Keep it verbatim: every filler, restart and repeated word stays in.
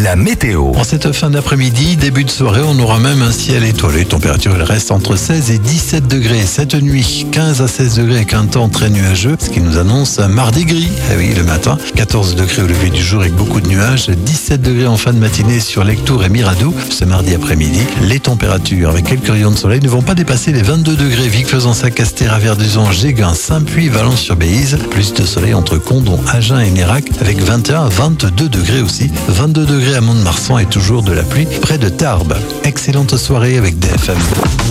la météo. En cette fin d'après-midi, début de soirée, on aura même un ciel étoilé. Température, elle reste entre seize et dix-sept degrés. Cette nuit, quinze à seize degrés avec un temps très nuageux, ce qui nous annonce un mardi gris. Eh oui, le matin, quatorze degrés au lever du jour avec beaucoup de nuages, dix-sept degrés en fin de matinée sur Lectoure et Miradou. Ce mardi après-midi, les températures avec quelques rayons de soleil ne vont pas dépasser les vingt-deux degrés. Vic, Fezensac, Castéra, Verduzan, Géguin, Saint-Puy, Valence-sur-Béise. Plus de soleil entre Condom, Agen et Nérac avec vingt et un à vingt-deux degrés aussi. vingt-deux degrés à Mont-de-Marsan et toujours de la pluie près de Tarbes. Excellente soirée avec D F M.